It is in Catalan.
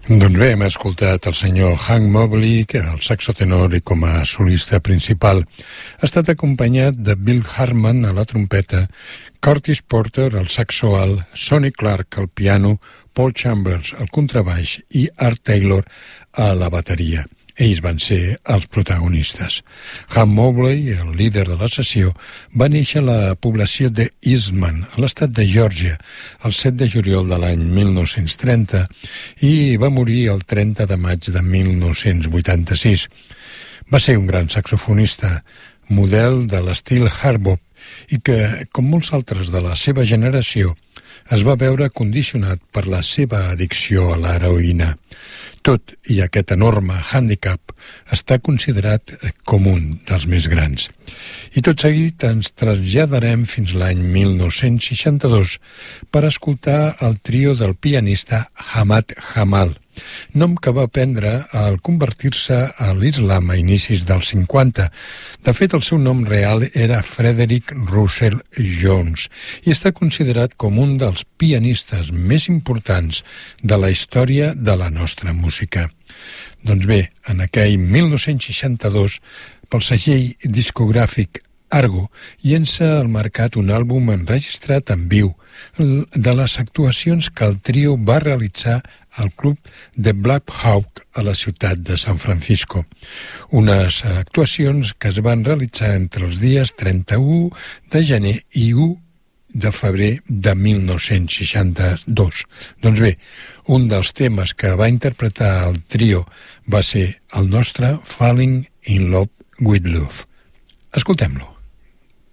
Doncs bé, hem escoltat el senyor Hank Mobley, que el saxotenor i com a solista principal. Ha estat acompanyat de Bill Hartman a la trompeta, Curtis Porter al saxo alt, Sonny Clark al piano, Paul Chambers al contrabaix i Art Taylor a la bateria. Ells van ser els protagonistes. Hank Mobley, el líder de la sessió, va néixer a la població de Eastman, a l'estat de Geòrgia, el 7 de juliol de l'any 1930 i va morir el 30 de maig de 1986. Va ser un gran saxofonista, model de l'estil hardbop i que, com molts altres de la seva generació, es va veure condicionat per la seva addicció a l'heroïna. Tot i aquest enorme hàndicap està considerat com un dels més grans. I tot seguit ens traslladarem fins l'any 1962 per escoltar el trio del pianista Ahmad Jamal, nom que va prendre al convertir-se a l'islam a inicis dels 50. De fet, el seu nom real era Frederick Russell Jones i està considerat com un dels pianistes més importants de la història de la nostra música. Doncs bé, en aquell 1962, pel segell discogràfic Argo, llença al mercat un àlbum enregistrat en viu de les actuacions que el trio va realitzar al club de Black Hawk a la ciutat de San Francisco. Unes actuacions que es van realitzar entre els dies 31 de gener i 1 de febrer de 1962. Doncs bé, un dels temes que va interpretar el trio va ser el nostre Falling in Love with Love. Escoltem-lo.